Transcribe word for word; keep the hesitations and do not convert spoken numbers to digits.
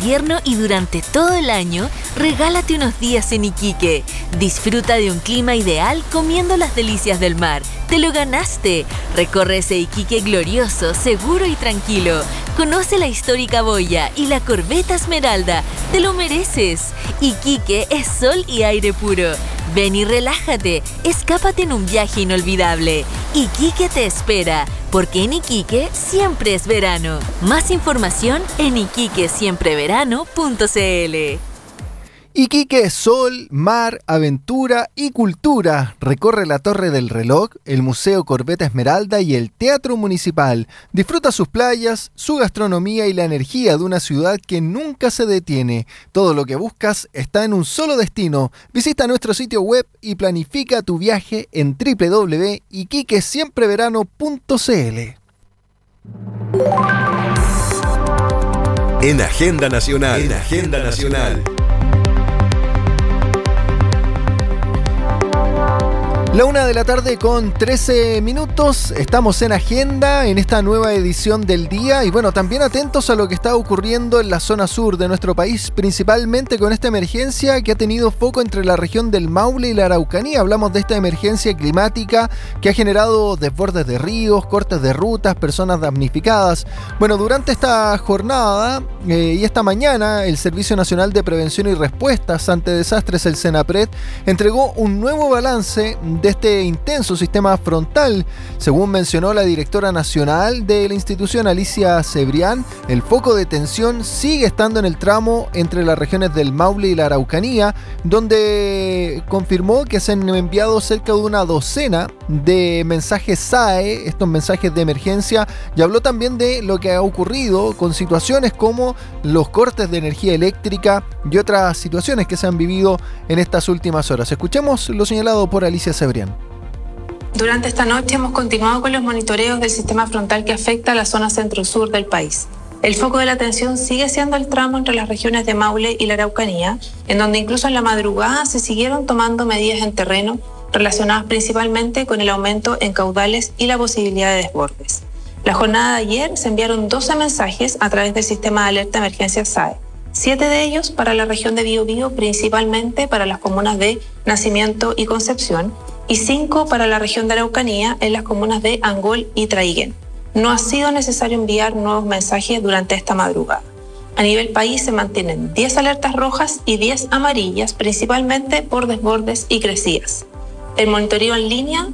invierno y durante todo el año, regálate unos días en Iquique. Disfruta de un clima ideal comiendo las delicias del mar. ¡Te lo ganaste! Recorre ese Iquique glorioso, seguro y tranquilo. Conoce la histórica boya y la corbeta Esmeralda. ¡Te lo mereces! Iquique es sol y aire puro. Ven y relájate. Escápate en un viaje inolvidable. Iquique te espera, porque en Iquique siempre es verano. Más información en iquique siempre verano punto c l. Iquique es sol, mar, aventura y cultura. Recorre la Torre del Reloj, el Museo Corbeta Esmeralda y el Teatro Municipal. Disfruta sus playas, su gastronomía y la energía de una ciudad que nunca se detiene. Todo lo que buscas está en un solo destino. Visita nuestro sitio web y planifica tu viaje en doble u doble u doble u punto iquique siempre verano punto c l. En Agenda Nacional. En Agenda Nacional. La una de la tarde con trece minutos, estamos en Agenda en esta nueva edición del día y bueno, también atentos a lo que está ocurriendo en la zona sur de nuestro país, principalmente con esta emergencia que ha tenido foco entre la región del Maule y la Araucanía. Hablamos de esta emergencia climática que ha generado desbordes de ríos, cortes de rutas, personas damnificadas. Bueno, durante esta jornada eh, y esta mañana, el Servicio Nacional de Prevención y Respuestas ante Desastres, el SENAPRED, entregó un nuevo balance de este intenso sistema frontal. Según mencionó la directora nacional de la institución, Alicia Cebrián, el foco de tensión sigue estando en el tramo entre las regiones del Maule y la Araucanía, donde confirmó que se han enviado cerca de una docena de mensajes S A E, estos mensajes de emergencia, y habló también de lo que ha ocurrido con situaciones como los cortes de energía eléctrica y otras situaciones que se han vivido en estas últimas horas. Escuchemos lo señalado por Alicia Cebrián. Durante esta noche hemos continuado con los monitoreos del sistema frontal que afecta a la zona centro-sur del país. El foco de la atención sigue siendo el tramo entre las regiones de Maule y la Araucanía, en donde incluso en la madrugada se siguieron tomando medidas en terreno relacionadas principalmente con el aumento en caudales y la posibilidad de desbordes. La jornada de ayer se enviaron doce mensajes a través del sistema de alerta de emergencia S A E. Siete de ellos para la región de Biobío, principalmente para las comunas de Nacimiento y Concepción, y cinco para la región de Araucanía en las comunas de Angol y Traiguén. No ha sido necesario enviar nuevos mensajes durante esta madrugada. A nivel país se mantienen diez alertas rojas y diez amarillas, principalmente por desbordes y crecidas. El monitoreo en línea